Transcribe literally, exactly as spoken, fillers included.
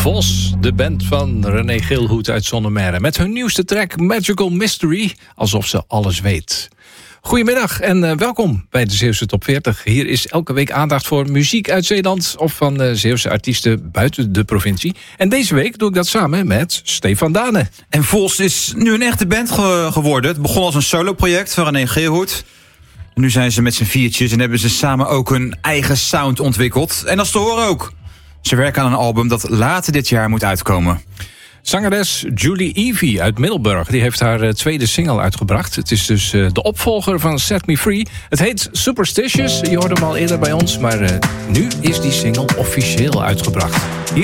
Vos, de band van René Geelhoed uit Zonnemerre, met hun nieuwste track Magical Mystery, alsof ze alles weet. Goedemiddag en uh, welkom bij de Zeeuwse Top veertig. Hier is elke week aandacht voor muziek uit Zeeland of van uh, Zeeuwse artiesten buiten de provincie. En deze week doe ik dat samen met Stefan Dane. En Vos is nu een echte band ge- geworden. Het begon als een soloproject van René Geelhoed. Nu zijn ze met z'n viertjes en hebben ze samen ook hun eigen sound ontwikkeld. En dat is te horen ook. Ze werken aan een album dat later dit jaar moet uitkomen. Zangeres Julie Evie uit Middelburg, die heeft haar uh, tweede single uitgebracht. Het is dus uh, de opvolger van Set Me Free. Het heet Superstitious, je hoorde hem al eerder bij ons, maar uh, nu is die single officieel uitgebracht. Hier